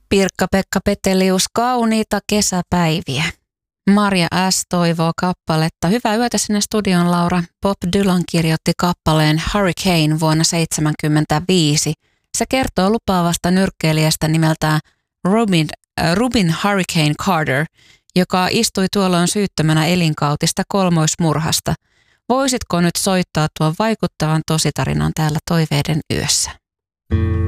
Pirkka-Pekka Petelius, kauniita kesäpäiviä. Marja S. toivoo kappaletta. Hyvää yötä sinne studioon, Laura. Bob Dylan kirjoitti kappaleen Hurricane vuonna 1975. Se kertoo lupaavasta nyrkkeilijästä nimeltään Rubin Hurricane Carter, joka istui tuolloin syyttömänä elinkautista kolmoismurhasta. Voisitko nyt soittaa tuon vaikuttavan tositarinan täällä Toiveiden yössä?